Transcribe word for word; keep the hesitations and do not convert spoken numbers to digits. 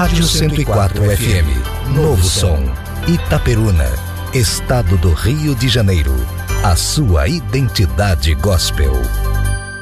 Rádio cento e quatro F M. Novo som. Itaperuna, Estado do Rio de Janeiro. A sua identidade gospel.